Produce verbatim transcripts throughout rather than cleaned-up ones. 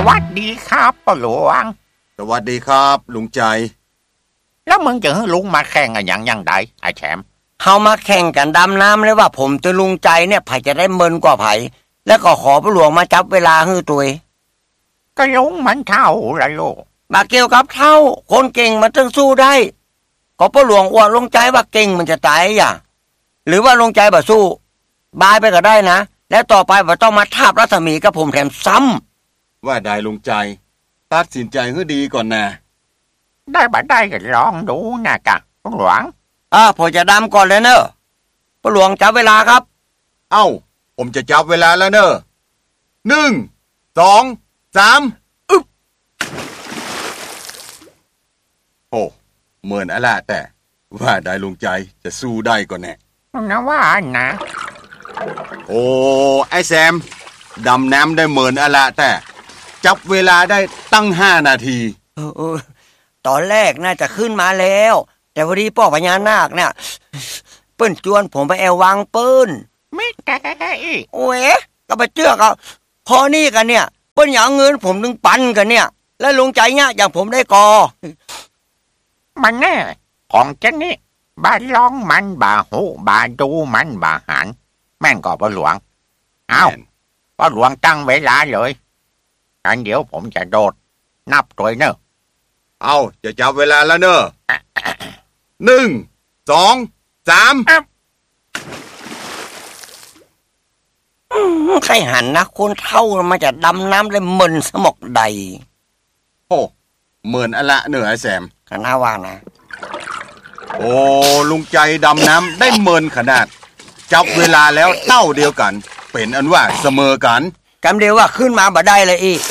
วัสดีครับป้าหลวงสวัสดีครับลุงใจแล้วมึงจะให้ลุงมาแข่งกันอย่างยังไงไอ้แชมป์เฮามาแข่งกันดำน้ำเลยว่าผมจะลุงใจเนี่ยไผจะได้เมินกว่าไผแล้วก็ขอป้าหลวงมาจับเวลาให้ตัวก็ลุงมันเท่าละลูกมาเกี่ยวกับเท่าคนเก่งมันต้องสู้ได้ก็ป้าหลวงอวดลุงใจว่าเก่งมันจะตายอย่าหรือว่าลุงใจบ่สู้บายไปก็ได้นะแล้วต่อไปบ่ต้องมาทาบรัศมีกับผมแถมซ้ำว่าได้ลุงใจตัดสินใจให้ดีก่อนนะได้บ่ได้ก็ลองดูนะกะป้าหลวงอ่าผมจะดำก่อนเลยเนอะป้าหลวงจับเวลาครับเอ้าผมจะจับเวลาแล้วเนอะหนึ่งสองสามอึ๊บโอ้เหมือนอะไรแต่ว่าได้ลุงใจจะสู้ได้ก่อนแน่นะว่านะโอ้ไอ้แซมดำน้ำได้เหมือนอะไรแต่จับเวลาได้ตั้งห้านาทีเออตอนแรกน่าจะขึ้นมาแล้วแต่พอดีพ่อพญานาคเนี่ยเปิ้นจวนผมไปแอววางปืนไม่ไกลโอ้ยก็ไปเจือกอ่ะพอนี่กันเนี่ยเปิ้นอย่างเงินผมถึงปันกันเนี่ยแล้วลุงใจเนี่ยอย่างผมได้กอมันแน่ของเจนนี่บาลองมันบาหูบาดูมันบาหันแม่นก็ป้าหลวงเอาป้าหลวงตั้งเวลาเลยงั้นเดี๋ยวผมจะโดดนับตัวเนอะเอาจะจับเวลาแล้วเนอะหนึ่งสองสามใครหันนะคนเท่ามาจะดำน้ำเลยมึนสมกใดโอ้เหมือนอะละเนอะไอ้แซมก็น่าว่านะโอ้ลุงใจดำน้ำได้เมินขนาดจับเวลาแล้วเท่าเดียวกันเป็นอันว่าเสมอกันกำเดียวว่าขึ้นมาบ่ได้เลยอี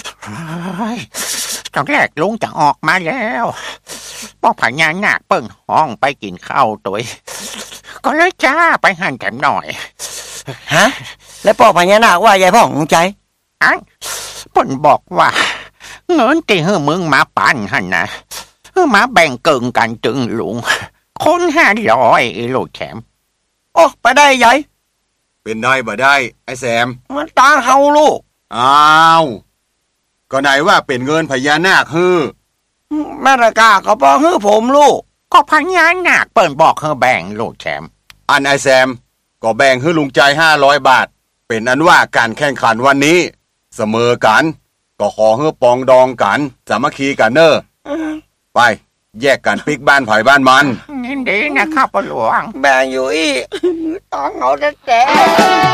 ตอนแรกลุงจะออกมาแล้วป้อพญานาคเปิ้งห้องไปกินข้าวตัวก็เลยจ้าไปหันแถมหน่อยฮะแล้วป้อพญานาคว่ายายพ่องลุงใจอันเปิ้นบอกว่าเงินที่ให้มึงมาปั่นหั่นนะมาแบ่งเกินกันจึงลุงคนห้าร้อยลูกแถมโอ้ไปได้ใหญ่เป็นได้บ่ได้ไอ้แซมมันตาเฮาลูกอ้าวก็ไหนว่าเป็นเงินพญานาคฮือแม่ตะกาก็บอกฮือผมลูกก็พญานาคเปิ้นบอกให้แบ่งลูกแถมอันไอ้แซมก็แบ่งให้ลุงใจห้าร้อยบาทเป็นอันว่าการแข่งขันวันนี้เสมอกันก็ขอให้ปองดองกันสามัคคีกันเนอะไปแยกกันปิกบ้านไผ่บ้านมันยินดีนะครับป้าหลวงแบ่งอยู่อีต้องเอาแต่